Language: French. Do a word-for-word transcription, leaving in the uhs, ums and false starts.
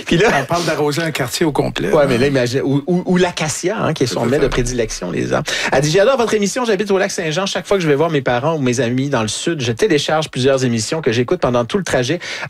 Puis là, on parle d'arroser un quartier au complet. Ouais, mais là, imagine, ou, ou, ou l'acacia, hein, qui est son mets de prédilection, les arbres. Elle dit, j'adore votre émission, j'habite au Lac-Saint-Jean. Chaque fois que je vais voir mes parents ou mes amis dans le sud, je télécharge plusieurs émissions que j'écoute pendant tout le trajet.